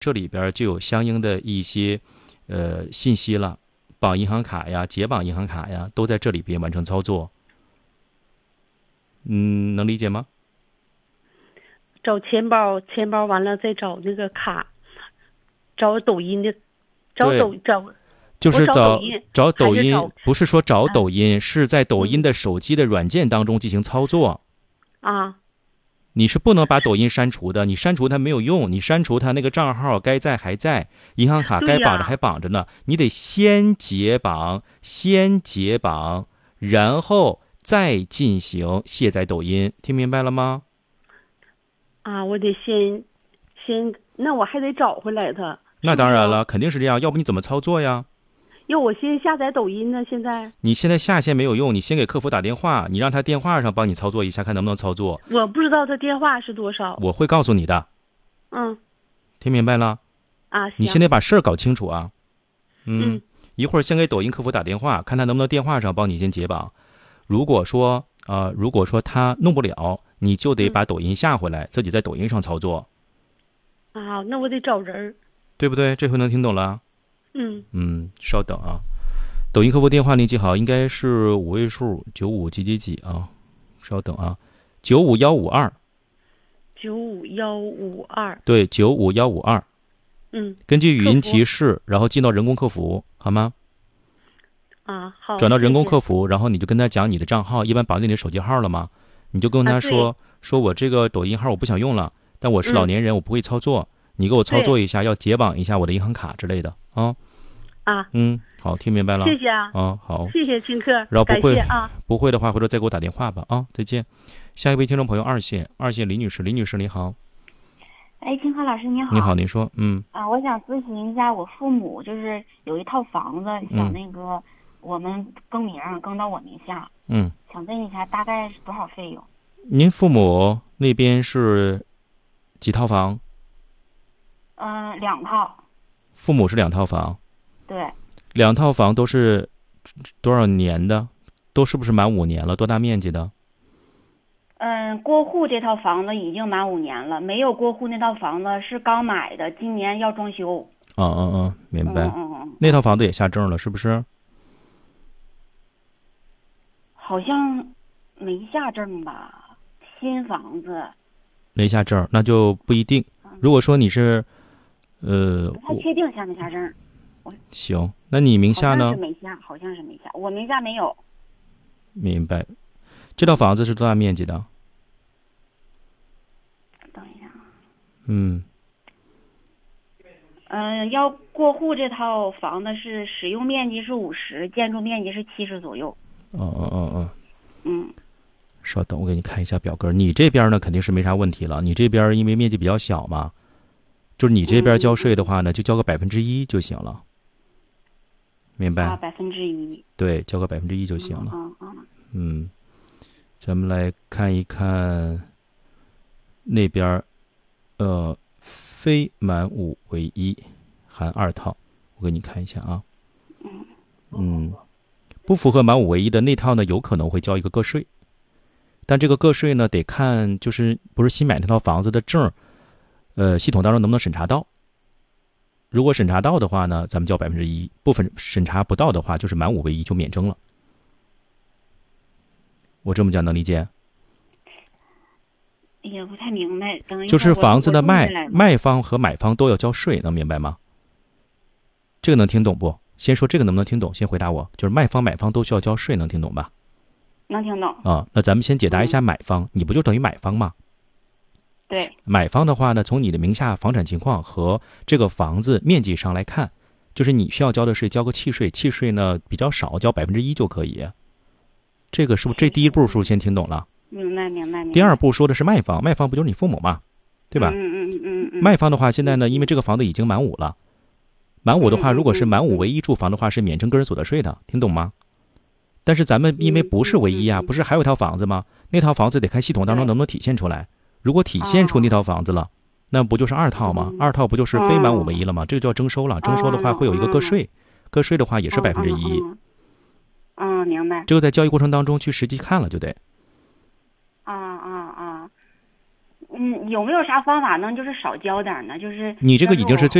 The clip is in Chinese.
这里边就有相应的一些信息了，绑银行卡呀、解绑银行卡呀，都在这里边完成操作。能理解吗？ 找钱包，钱包完了再找那个卡，找抖音的，找对， 抖找就是我找抖音找抖音， 还是找不是说找啊抖音，是在抖音的手机的软件当中进行操作。 啊？ 你是不能把抖音删除的，你删除它没有用，你删除它那个账号该在还在，银行卡该绑着还对呀， 绑着呢，你得先解绑，先解绑，然后再进行卸载抖音，听明白了吗？ 啊，我得先，那我还得找回来它， 那是不是啊？ 当然了，肯定是这样，要不你怎么操作呀？ 要我先下载抖音呢？现在你现在下线没有用，你先给客服打电话，你让他电话上帮你操作一下，看能不能操作。 我不知道他电话是多少。 我会告诉你的， 嗯听明白了？ 啊， 你先行， 得把事儿搞清楚啊。 嗯一会儿先给抖音客服打电话，看他能不能电话上帮你先解绑。如果说他弄不了，你就得嗯把抖音下回来，自己在抖音上操作， 啊，那我得找人儿。 对不对？这回能听懂了？稍等啊。抖音客服电话你记好，应该是5位数95几几几啊。稍等啊，95152， 95152。 对，95152。根据语音客服提示，然后进到人工客服，好吗？ 啊，好， 转到人工谢谢客服，然后你就跟他讲你的账号，一般绑定你的手机号了吗？你就跟啊， 他对， 说我这个抖音号我不想用了，但我是老嗯， 年人，我不会操作，你给我操作对一下，要解绑一下我的银行卡之类的啊。 啊， 好，听明白了谢谢啊， 啊？好， 谢谢听课，感然后谢啊。 不会的话，回头再给我打电话吧啊！再见。下一位听众朋友二线李女士，李女士你好， 哎，金华老师你好。 你好，您说， 我想咨询一下，我父母就是有一套房子，想那个我们更名更到我名下，想问一下大概是多少费用？ 您父母那边是几套房？ 两套。 父母是2套房， 对。 2套房都是多少年的？都是不是满5年了？多大面积的？ 过户这套房子已经满5年了，没有过户那套房子是刚买的，今年要装修。 明白。那套房子也下证了，是不是？ 好像没下证吧，新房子。 没下证，那就不一定。如果说你是， 不太确定下没下证。 行，那你名下呢？ 好像是没下，我名下没有。 明白。这套房子是多大面积的？ 等一下。要过户这套房子是使用面积是50，建筑面积是70左右。 稍等，我给你看一下表格。你这边呢肯定是没啥问题了，你这边因为面积比较小嘛，就是你这边交税的话呢，就交个1%就行了，明白 ？1%。 对，交个1%就行了。咱们来看一看那边，非满5唯一，含2套，我给你看一下啊。不符合满5唯一的那套呢，有可能会交一个个税。但这个个税呢，得看就是不是新买那套房子的证，系统当中能不能审查到。如果审查到的话呢，咱们交1%；部分审查不到的话，就是满5唯一就免征了。我这么讲能理解？ 也不太明白。等一就是房子的卖卖方和买方都要交税，能明白吗？这个能听懂不？先说这个能不能听懂？先回答我，就是卖方买方都需要交税，能听懂吧？ 能听懂。 那咱们先解答一下买方，你不就等于买方吗？ 对。 买方的话呢，从你的名下房产情况和这个房子面积上来看，就是你需要交的税，交个契税，契税呢比较少，交1%就可以。这个是不是这第一步是不是先听懂了？ 明白。 第二步说的是卖方，卖方不就是你父母嘛，对吧？卖方的话，现在呢，因为这个房子已经满5了，满5的话，如果是满5唯一住房的话，是免征个人所得税的，听懂吗？但是咱们因为不是唯一啊，不是还有一套房子吗？那套房子得看系统当中能不能体现出来。如果体现出那套房子了，那不就是2套吗？2套不就是非满5唯一了吗？这个就要征收了。征收的话会有一个个税，个税的话也是1%。 明白。 这个在交易过程当中去实际看了就得。 有没有啥方法能就是少交点呢？就是你这个已经是最